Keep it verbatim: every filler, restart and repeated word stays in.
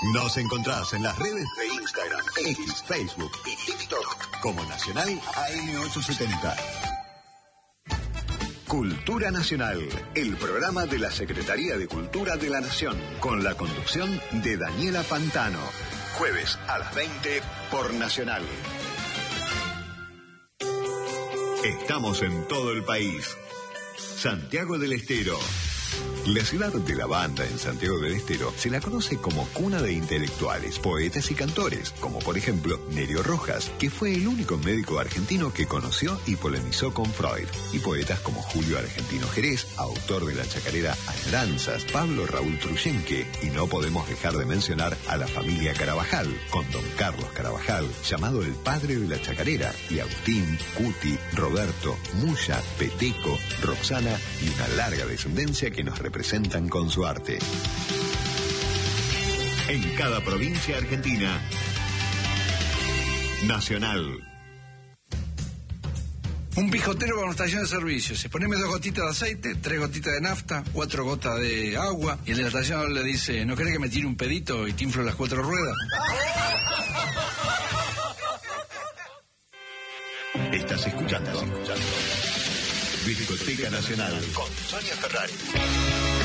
Nos encontrás en las redes de Instagram, X, Facebook y TikTok como Nacional A M ochocientos setenta. Cultura Nacional, el programa de la Secretaría de Cultura de la Nación, con la conducción de Daniela Pantano. Jueves a las veinte por Nacional. Estamos en todo el país. Santiago del Estero. La ciudad de la banda en Santiago del Estero se la conoce como cuna de intelectuales, poetas y cantores, como por ejemplo Nerio Rojas, que fue el único médico argentino que conoció y polemizó con Freud, y poetas como Julio Argentino Jerez, autor de la chacarera Añoranzas, Pablo Raúl Truyenque, y no podemos dejar de mencionar a la familia Carabajal, con don Carlos Carabajal, llamado el padre de la chacarera, y Agustín, Cuti, Roberto, Muya, Peteco, Roxana y una larga descendencia que nos representan con su arte. En cada provincia argentina, Nacional. Un pijotero con una estación de servicio. Se poneme dos gotitas de aceite, tres gotitas de nafta, cuatro gotas de agua, y el de la estación le dice, ¿no querés que me tire un pedito y te inflo las cuatro ruedas? Estás escuchando, Estás escuchando. Discoteca Nacional con Sonia Ferrari.